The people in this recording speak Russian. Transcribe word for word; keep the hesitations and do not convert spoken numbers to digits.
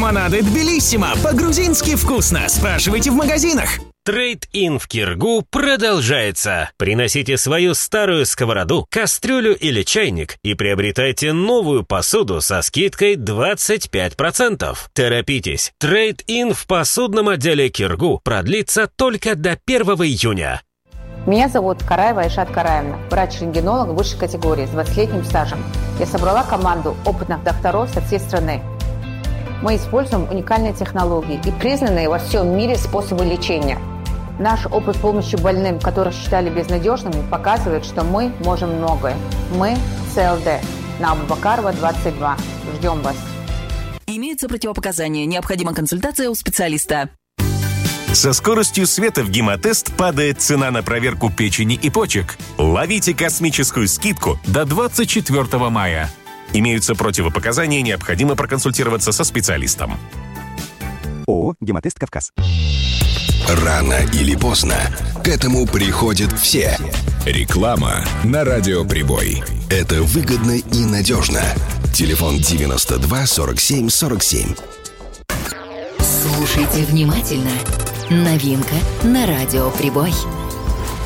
Лимонады Тбилиссимо. По-грузински вкусно. Спрашивайте в магазинах. Трейд-ин в Киргу продолжается. Приносите свою старую сковороду, кастрюлю или чайник и приобретайте новую посуду со скидкой двадцать пять процентов. Торопитесь. Трейд-ин в посудном отделе Киргу продлится только до первого июня. Меня зовут Караева Айшат Караевна, врач-рентгенолог высшей категории с двадцатилетним стажем. Я собрала команду опытных докторов со всей страны. Мы используем уникальные технологии и признанные во всем мире способы лечения. Наш опыт помощи больным, которых считали безнадежными, показывает, что мы можем многое. Мы ЦЛД. На Абубакарова, двадцать два. Ждем вас. Имеются противопоказания. Необходима консультация у специалиста. Со скоростью света в гемотест падает цена на проверку печени и почек. Ловите космическую скидку до двадцать четвёртого мая. Имеются противопоказания, необходимо проконсультироваться со специалистом. ООО «Гемотест Кавказ». Рано или поздно к этому приходят все. Реклама на Радио Прибой. Это выгодно и надежно. Телефон девяносто два сорок семь сорок семь. Слушайте внимательно. Новинка на Радио Прибой.